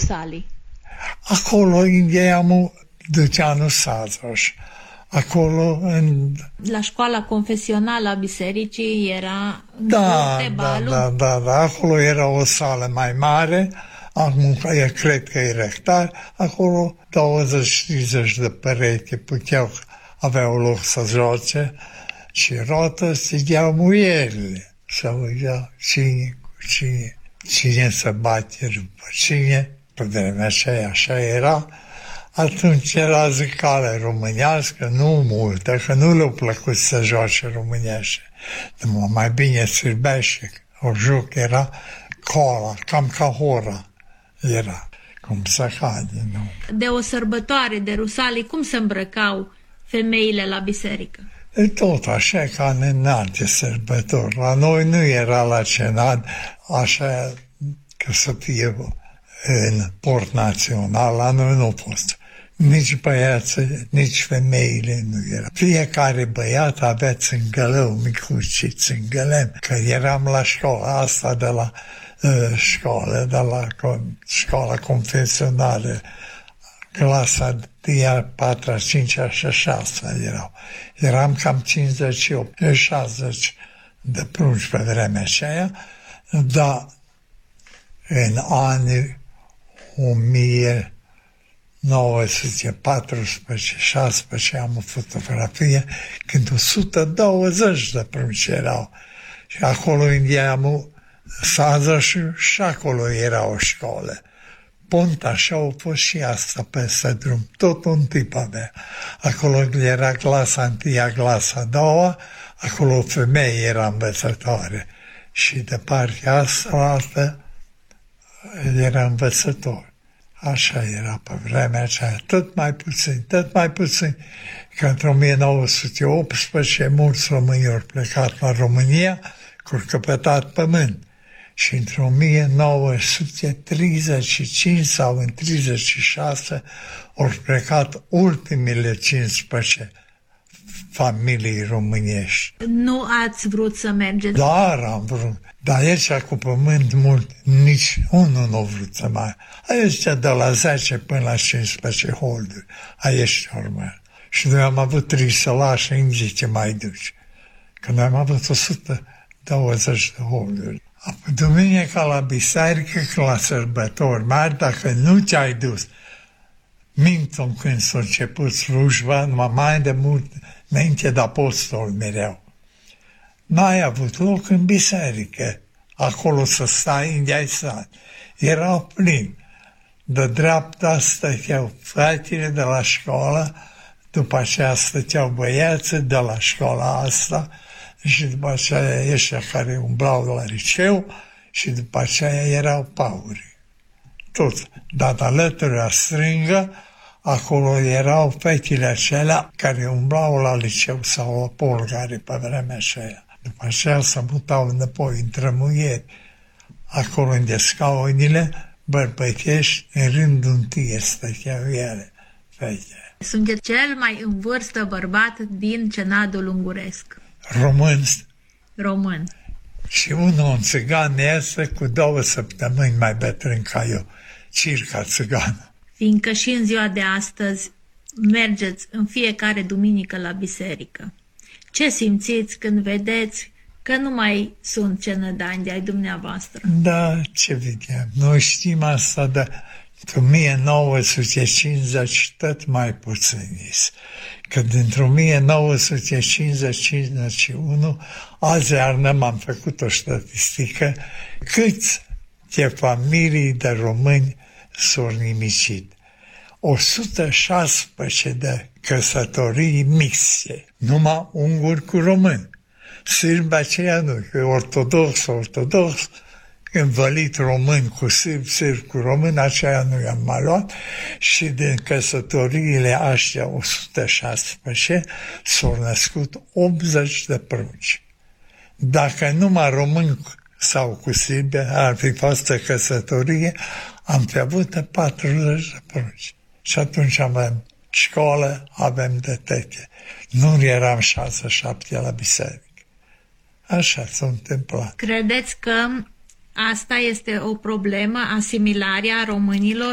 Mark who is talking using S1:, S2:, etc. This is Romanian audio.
S1: Rusalii?
S2: Acolo Indiamul Duceanu Sazăș. Acolo
S1: La școala confesională a bisericii era
S2: Da, acolo era o sală mai mare, acum eu cred că e rectar, acolo 20-30 de perechi aveau loc să joace și rotă stigeau muierile. Să uita cine să bate după cine, pe vremea aceea așa era. Atunci era zicală românească, nu multă, că nu le-a plăcut să joace românește. Mai bine sârbește, o joc era cola, cam ca hora era, cum să cade, nu?
S1: De o sărbătoare de Rusalii, cum se îmbrăcau femeile la biserică?
S2: E tot așa ca în alte sărbători. La noi nu era la cenat așa că să fie în port național, la noi nu a fost. Nici băiații, nici femeile nu era. Fiecare băiat avea țângălău, micuți țângălem, că eram la școala asta de la școala confesională, clasa 1, 4, 5 și 6 erau. Eram cam 58, 60 de prunci pe vremea aceea, dar în anii 1914-16 am o fotografie când 120 de prunci erau. Și acolo Indiamul Sazăș și acolo era o școală. Pont așa a fost și asta peste drum. Tot un tip avea. Acolo era clasa 1, clasa 2, acolo o femeie era învățătoare. Și de partea asta era învățător. Așa era pe vremea aceea, tot mai puțin, că între 1918 mulți români au plecat la România, cu căpătat pământ. Și între 1935 sau în 36 au plecat ultimele 15 familii românești.
S1: Nu ați vrut să mergeți?
S2: Dar am vrut. Dar aici, cu pământ mult, nici unul nu a vrut să mai... Aici de la 10 până la 15 holduri. Aici urmă. Și noi am avut 3 sălași, îmi zice, mai duci. Că noi am avut 120 de holduri. Duminica la biserică, la sărbători mari, dacă nu ți-ai dus, mintom când s-a început slujba, numai mai de mult, înainte de apostol mereu. N-ai avut loc în biserică, acolo să stai, unde ai stat. Erau plini. De dreapta stăteau fratele de la școală, după aceea stăteau băieții de la școala asta și după aceea ăștia care umblau la liceu și după aceea erau pauri. Toți. Dar alături la strângă, acolo erau fetele acelea care umblau la liceu sau la Polgari pe vremea aceea. După aceea se mutau înapoi, între muieri, acolo unde scaunile bărbătești, în rândul întâi stăteau ele, fete.
S1: Sunteți cel mai în vârstă bărbat din Cenadul Unguresc. Român.
S2: Și unul un țigan este cu 2 săptămâni mai bătrân ca eu, circa țigană.
S1: Fiindcă și în ziua de astăzi mergeți în fiecare duminică la biserică. Ce simțiți când vedeți că nu mai sunt cenădani de ai dumneavoastră?
S2: Da, ce vedem. Noi știm asta de 1950 tot mai puțin. Că dintre 1950-51, azi iarnă m-am făcut o statistică câți familii de români s-au nimicit. 116 de căsătorii mixte, numai unguri cu români. Sârbi aceia nu, că ortodox, învălit român cu sârbi cu român, aceea nu i-am mai luat și din căsătoriile astea 116 s-au născut 80 de prunci. Dacă numai român sau cu sârbi ar fi fost o căsătorie, am fi avut 40 de prunci. Și atunci avem școală, avem de tete. Nu eram 6-7 la biserică. Așa s-a întâmplat.
S1: Credeți că asta este o problemă, asimilarea românilor